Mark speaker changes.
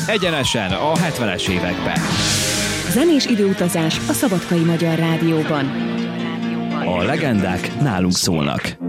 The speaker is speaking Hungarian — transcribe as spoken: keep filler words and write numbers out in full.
Speaker 1: egyenesen a hetvenes évekbe.
Speaker 2: Zenés időutazás a Szabadkai Magyar Rádióban.
Speaker 1: A legendák nálunk szólnak.